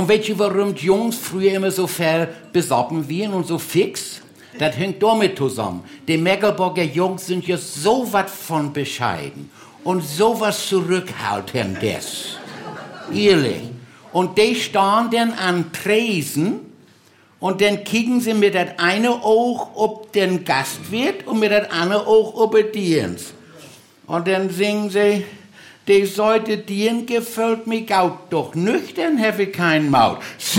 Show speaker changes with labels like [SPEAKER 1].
[SPEAKER 1] Und weißt du, warum die Jungs früher immer so besoffen waren und so fix? Das hängt damit zusammen. Die Meckelburger Jungs sind ja so was von bescheiden und so was zurückhaltendes. Ehrlich. Und die stehen dann an Tresen und dann kicken sie mit das eine Auge ob den Gastwirt und mit das andere Auge ob den Dienst. Und dann singen sie, die Seite Dien gefällt mir gaut, doch nüchtern habe ich kein Maul.